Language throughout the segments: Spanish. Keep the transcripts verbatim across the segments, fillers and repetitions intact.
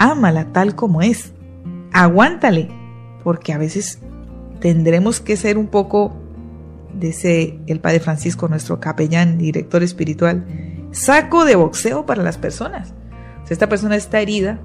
ámala tal como es, aguántale, porque a veces tendremos que ser un poco, dice el Padre Francisco, nuestro capellán, director espiritual, saco de boxeo para las personas. O sea, esta persona está herida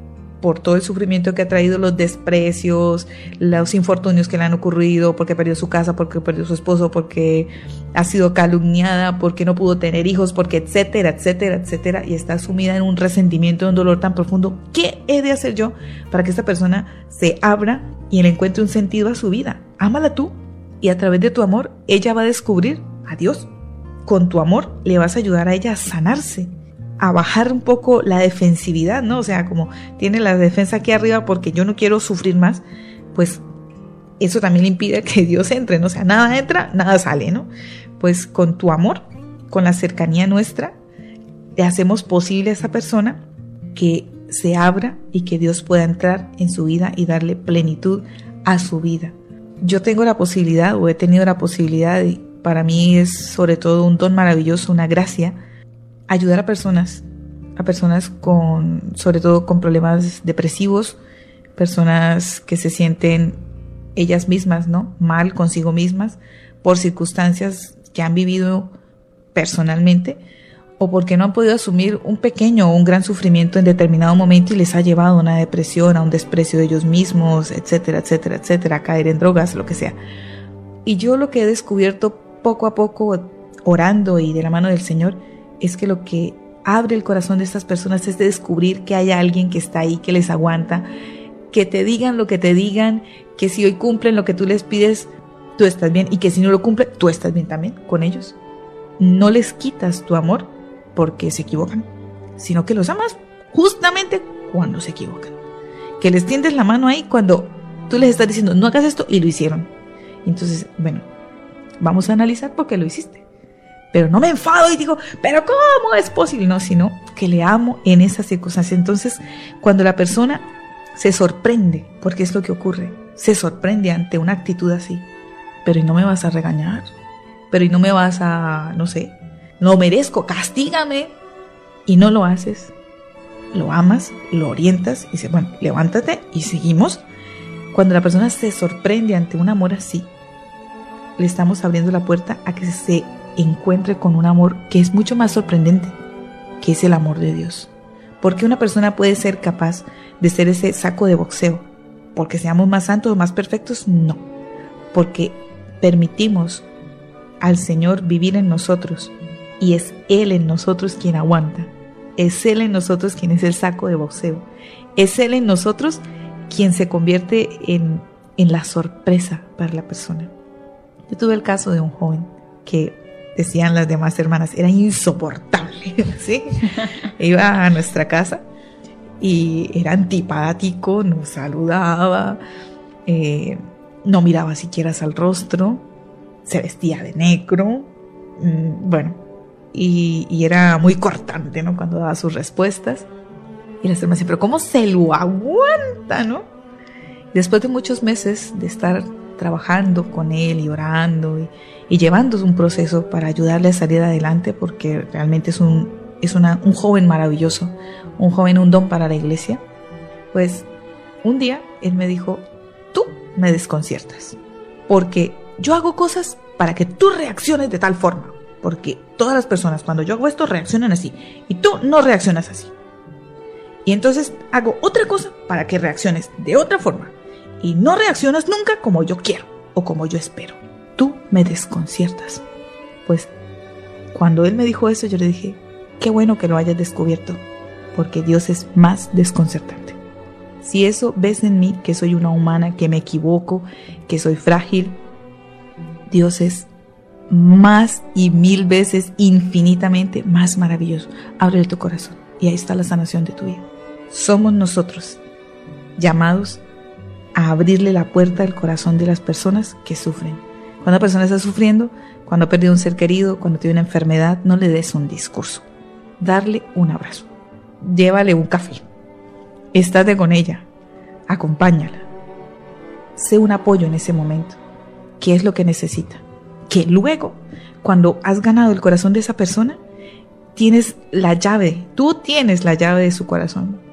por todo el sufrimiento que ha traído, los desprecios, los infortunios que le han ocurrido, porque perdió su casa, porque perdió su esposo, porque ha sido calumniada, porque no pudo tener hijos, porque etcétera, etcétera, etcétera, y está sumida en un resentimiento, en un dolor tan profundo. ¿Qué he de hacer yo para que esta persona se abra y le encuentre un sentido a su vida? Ámala tú, y a través de tu amor, ella va a descubrir a Dios. Con tu amor le vas a ayudar a ella a sanarse, a bajar un poco la defensividad, ¿no? O sea, como tiene la defensa aquí arriba porque yo no quiero sufrir más, pues eso también le impide que Dios entre, ¿no? O sea, nada entra, nada sale, ¿no? Pues con tu amor, con la cercanía nuestra, le hacemos posible a esa persona que se abra y que Dios pueda entrar en su vida y darle plenitud a su vida. Yo tengo la posibilidad, o he tenido la posibilidad, y para mí es sobre todo un don maravilloso, una gracia, ayudar a personas, a personas con, sobre todo con problemas depresivos, personas que se sienten ellas mismas, ¿no? Mal consigo mismas, por circunstancias que han vivido personalmente, o porque no han podido asumir un pequeño o un gran sufrimiento en determinado momento y les ha llevado a una depresión, a un desprecio de ellos mismos, etcétera, etcétera, etcétera, a caer en drogas, lo que sea. Y yo lo que he descubierto poco a poco, orando y de la mano del Señor, es que lo que abre el corazón de estas personas es de descubrir que hay alguien que está ahí, que les aguanta, que te digan lo que te digan, que si hoy cumplen lo que tú les pides, tú estás bien, y que si no lo cumplen, tú estás bien también con ellos. No les quitas tu amor porque se equivocan, sino que los amas justamente cuando se equivocan. Que les tiendes la mano ahí cuando tú les estás diciendo no hagas esto y lo hicieron. Entonces, bueno, vamos a analizar por qué lo hiciste. Pero no me enfado y digo, ¿pero cómo es posible? No, sino que le amo en esas circunstancias. Entonces, cuando la persona se sorprende, porque es lo que ocurre, se sorprende ante una actitud así, pero y no me vas a regañar, pero y no me vas a, no sé, no merezco, castígame, y no lo haces, lo amas, lo orientas y dices, bueno, levántate y seguimos. Cuando la persona se sorprende ante un amor así, le estamos abriendo la puerta a que se encuentre con un amor que es mucho más sorprendente, que es el amor de Dios. Porque una persona puede ser capaz de ser ese saco de boxeo, porque seamos más santos o más perfectos, no, porque permitimos al Señor vivir en nosotros, y es Él en nosotros quien aguanta, es Él en nosotros quien es el saco de boxeo, es Él en nosotros quien se convierte en, en la sorpresa para la persona. Yo tuve el caso de un joven que, decían las demás hermanas, era insoportable, ¿sí? Iba a nuestra casa y era antipático, no saludaba, eh, no miraba siquiera al rostro, se vestía de negro, mmm, bueno, y, y era muy cortante, ¿no? Cuando daba sus respuestas. Y las hermanas decían, pero ¿cómo se lo aguanta, no? Y después de muchos meses de estar trabajando con él y orando y, y llevando un proceso para ayudarle a salir adelante, porque realmente es un, es una, un joven maravilloso, un joven, un don para la iglesia, pues un día él me dijo, tú me desconciertas, porque yo hago cosas para que tú reacciones de tal forma, porque todas las personas cuando yo hago esto reaccionan así, y tú no reaccionas así. Y entonces hago otra cosa para que reacciones de otra forma, y no reaccionas nunca como yo quiero o como yo espero. Tú me desconciertas. Pues cuando él me dijo eso, yo le dije, qué bueno que lo hayas descubierto, porque Dios es más desconcertante. Si eso ves en mí, que soy una humana, que me equivoco, que soy frágil, Dios es más y mil veces, infinitamente más maravilloso. Ábrele tu corazón y ahí está la sanación de tu vida. Somos nosotros llamados a abrirle la puerta al corazón de las personas que sufren. Cuando una persona está sufriendo, cuando ha perdido un ser querido, cuando tiene una enfermedad, no le des un discurso. Darle un abrazo. Llévale un café. Estate con ella. Acompáñala. Sé un apoyo en ese momento. ¿Qué es lo que necesita? Que luego, cuando has ganado el corazón de esa persona, tienes la llave. Tú tienes la llave de su corazón.